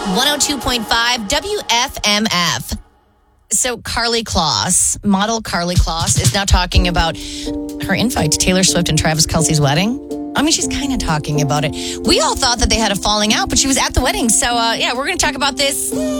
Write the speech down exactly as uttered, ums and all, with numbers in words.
one oh two point five W F M F. So Karlie Kloss, model Karlie Kloss, is now talking about her invite to Taylor Swift and Travis Kelce's wedding. I mean, she's kind of talking about it. We all thought that they had a falling out, but she was at the wedding. So, uh, yeah, we're going to talk about this